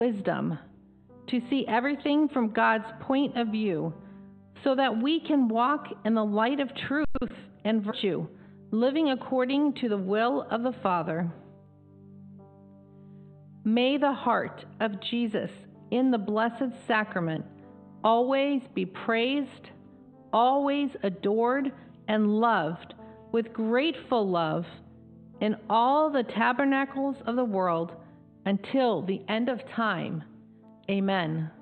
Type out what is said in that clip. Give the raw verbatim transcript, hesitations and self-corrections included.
wisdom to see everything from God's point of view, so that we can walk in the light of truth and virtue, living according to the will of the Father. May the heart of Jesus in the Blessed Sacrament always be praised, always adored and loved with grateful love in all the tabernacles of the world until the end of time. Amen.